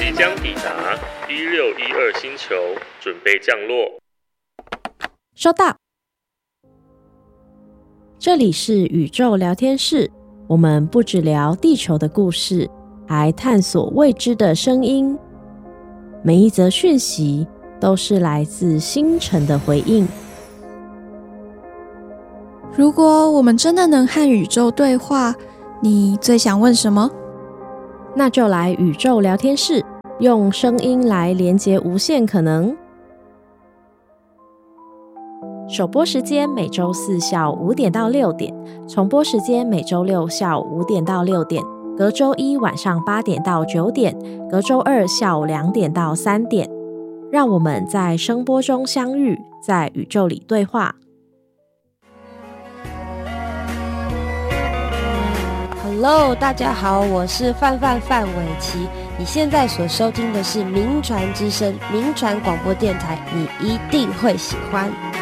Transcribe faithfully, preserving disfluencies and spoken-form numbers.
即将抵达一六一二星球，准备降落。 收到。这里是宇宙聊天室，我们不只聊地球的故事，还探索未知的声音。每一则讯息都是来自星辰的回应。 如果我们真的能和宇宙对话，你最想问什么？ 那就来宇宙聊天室，用声音来连接无限可能。首播时间每周四下午五点到六点，重播时间每周六下午五点到六点，隔周一晚上八点到九点，隔周二下午两点到三点。让我们在声波中相遇，在宇宙里对话。 Hello， 大家好，我是范范范玮琪。你现在所收听的是名传之声，名传广播电台，你一定会喜欢。